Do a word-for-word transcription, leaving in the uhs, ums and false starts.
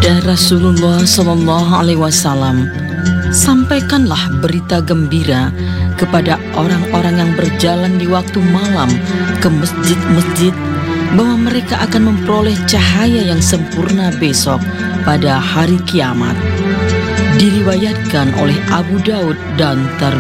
Sabda Rasulullah Shallallahu Alaihi Wasallam, sampaikanlah berita gembira kepada orang-orang yang berjalan di waktu malam ke masjid-masjid bahwa mereka akan memperoleh cahaya yang sempurna besok pada hari kiamat. Diriwayatkan oleh Abu Daud dan Tirmidzi.